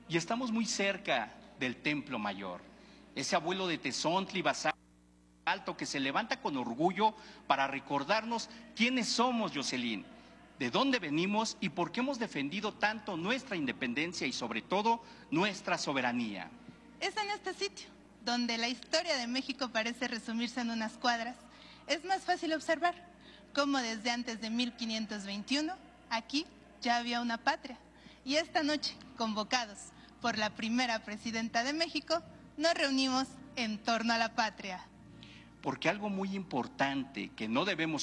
y estamos muy cerca del Templo Mayor. Ese abuelo de Tezontli, Basalto, que se levanta con orgullo para recordarnos quiénes somos, Jocelyn, de dónde venimos y por qué hemos defendido tanto nuestra independencia y sobre todo nuestra soberanía. Es en este sitio, donde la historia de México parece resumirse en unas cuadras, es más fácil observar cómo desde antes de 1521 aquí ya había una patria. Y esta noche, convocados por la primera presidenta de México, nos reunimos en torno a la patria. Porque algo muy importante que no debemos